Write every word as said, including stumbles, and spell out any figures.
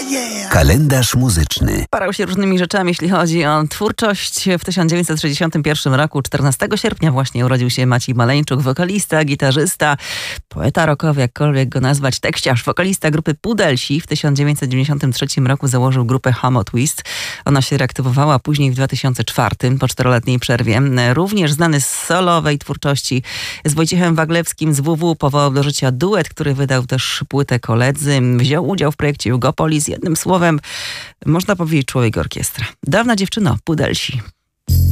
Kalendarz muzyczny. Parał się różnymi rzeczami, jeśli chodzi o twórczość. W tysiąc dziewięćset sześćdziesiątym pierwszym roku, czternastego sierpnia właśnie urodził się Maciej Maleńczuk, wokalista, gitarzysta, poeta rockowy, jakkolwiek go nazwać, tekściarz, wokalista grupy Pudelsi. W tysiąc dziewięćset dziewięćdziesiątym trzecim roku założył grupę Homo Twist. Ona się reaktywowała później w dwa tysiące czwartym, po czteroletniej przerwie. Również znany z solowej twórczości z Wojciechem Waglewskim z W W powołał do życia duet, który wydał też płytę Koledzy. Wziął udział w projekcie Jugopolis. Jednym słowem, można powiedzieć, człowiek orkiestra. Dawna dziewczyno, Pudelsi.